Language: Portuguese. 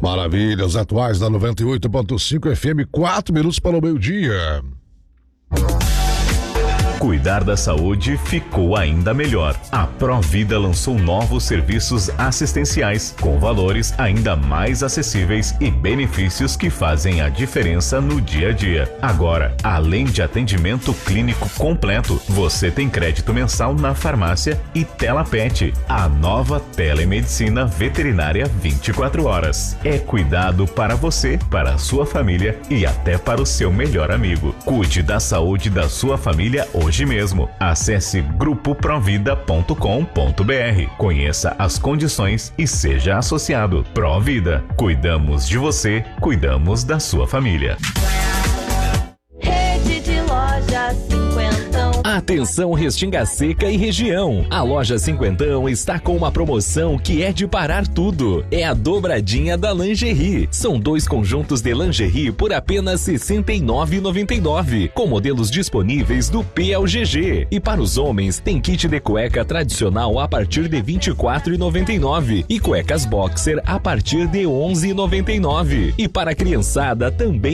Maravilha, os atuais da 98.5 FM, 4 minutos para o meio-dia. Cuidar da saúde ficou ainda melhor. A Provida lançou novos serviços assistenciais com valores ainda mais acessíveis e benefícios que fazem a diferença no dia a dia. Agora, além de atendimento clínico completo, você tem crédito mensal na farmácia e TelaPet, a nova telemedicina veterinária 24 horas. É cuidado para você, para a sua família e até para o seu melhor amigo. Cuide da saúde da sua família hoje mesmo. Acesse grupoprovida.com.br. Conheça as condições e seja associado. Provida. Cuidamos de você, cuidamos da sua família. Rede de lojas Cinquentão. Atenção Restinga Seca e região. A loja Cinquentão está com uma promoção que é de parar tudo. É a dobradinha da lingerie. São 2 conjuntos de lingerie por apenas R$ 69,99, com modelos disponíveis do P ao GG. E para os homens tem kit de cueca tradicional a partir de R$ 24,99 e cuecas boxer a partir de R$ 11,99. E para a criançada também